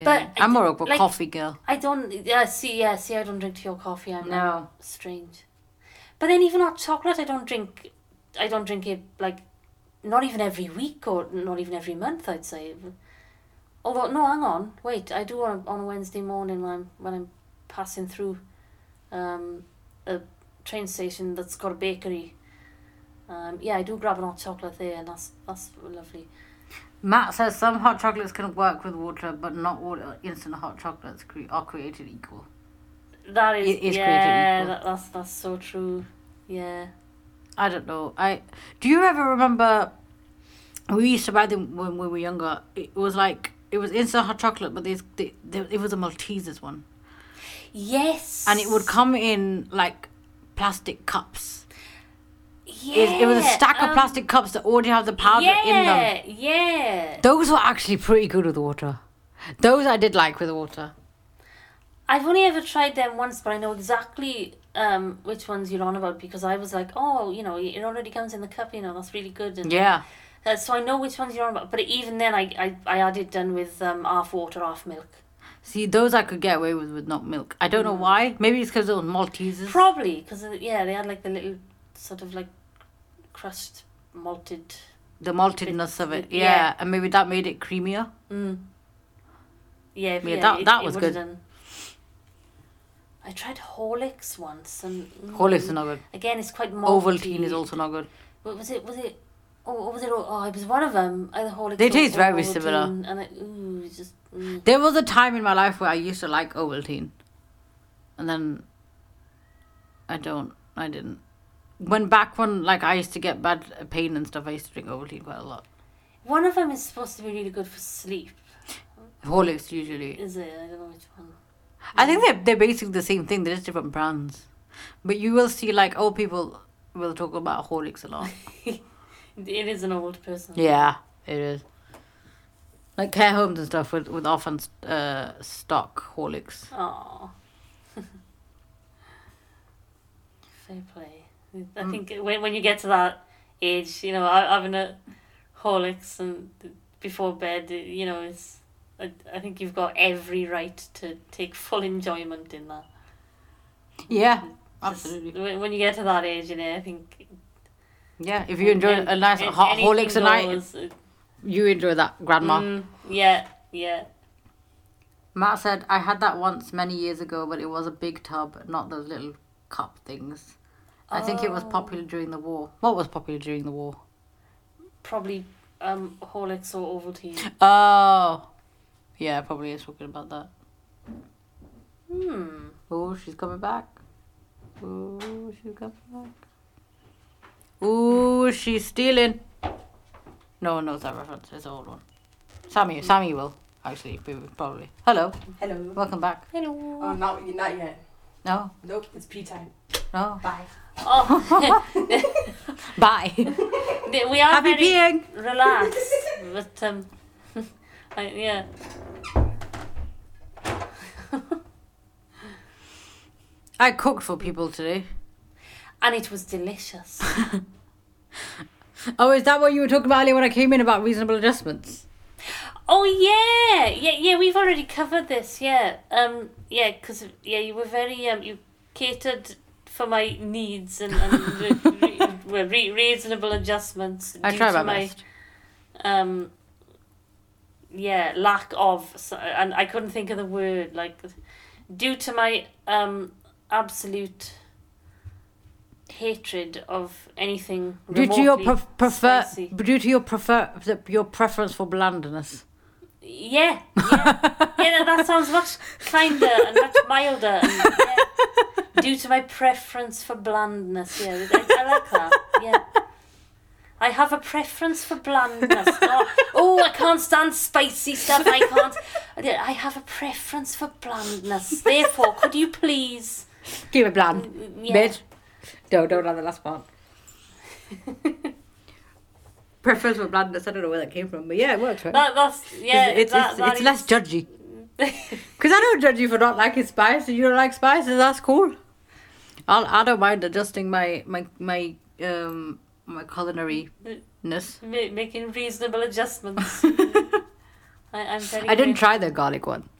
But I'm more of a coffee girl. I don't. See, I don't drink tea or coffee. I'm strange. But then even hot chocolate, I don't drink. I don't drink it like, not even every week or not even every month. I'd say. Although no, hang on, wait. I do on a Wednesday morning when I'm passing through, a train station that's got a bakery. I do grab an hot chocolate there, and that's lovely. Matt says some hot chocolates can work with water, but not all instant hot chocolates are created equal. That is created equal. That's so true. Yeah. I don't know. Do you ever remember we used to buy them when we were younger? It was instant hot chocolate, but it was a Maltesers one. Yes. And it would come in like plastic cups. Yeah. It was a stack of plastic cups that already have the powder in them. Yeah. Those were actually pretty good with water. Those I did like with water. I've only ever tried them once, but I know exactly which ones you're on about, because I was like, oh, it already comes in the cup, that's really good. And, yeah. So I know which ones you're on about, but even then I had it done with half water, half milk. See, those I could get away with not milk. I don't know why. Maybe it's because it was Maltesers. Probably, because, they had like the little sort of like crushed malted... The maltedness of it, yeah. And maybe that made it creamier. Yeah, that was good. I tried Horlicks once, and Horlicks are not good. Again, it's quite malty. Ovaltine is also not good. But was it? Oh, was it? Oh, it was one of them. Either Horlicks. They taste very Ovaltine, similar. And it's just. There was a time in my life where I used to like Ovaltine, and then I didn't. When I used to get bad pain and stuff, I used to drink Ovaltine quite a lot. One of them is supposed to be really good for sleep. Horlicks usually. Is it? I don't know which one. I think they're basically the same thing. They're just different brands. But you will see, like, old people will talk about Horlicks a lot. It is an old person. Yeah, it is. Like care homes and stuff with often stock Horlicks. Aww. Fair play. I think when you get to that age, having a Horlicks and before bed, it's... I think you've got every right to take full enjoyment in that. Yeah, absolutely. When you get to that age, I think... Yeah, if you enjoy a nice hot Horlicks a night, you enjoy that, Grandma. Yeah. Matt said, I had that once many years ago, but it was a big tub, not those little cup things. I think it was popular during the war. What was popular during the war? Probably Horlicks or Ovaltine. Oh... Yeah, probably is talking about that. Oh, she's coming back. Oh, she's coming back. Oh, she's stealing. No one knows that reference. It's an old one. Sammy will, actually, probably. Hello. Hello. Welcome back. Hello. Oh, not yet. No? Nope, it's pee time. No. Bye. Oh. Bye. We are Happy peeing. Relaxed. But, yeah. I cooked for people today. And it was delicious. Oh, is that what you were talking about earlier when I came in about reasonable adjustments? Oh, yeah, we've already covered this, yeah. Because, you were very, you catered for my needs and reasonable adjustments. I try my best. Lack of, and I couldn't think of the word, like, due to my absolute hatred of anything remotely spicy. Due to your preference for blandness. Yeah, that sounds much kinder and much milder. And, due to my preference for blandness, I like that. Yeah. I have a preference for blandness. I can't stand spicy stuff. I have a preference for blandness. Therefore, could you please keep it bland, bitch? Don't have the last part. Preference for blandness. I don't know where that came from, but yeah, it works, right? It's less judgy. Because I don't judge you for not liking spice, and you don't like spices. That's cool. I don't mind adjusting my culinary-ness. Making reasonable adjustments. I'm very. I didn't try the garlic one.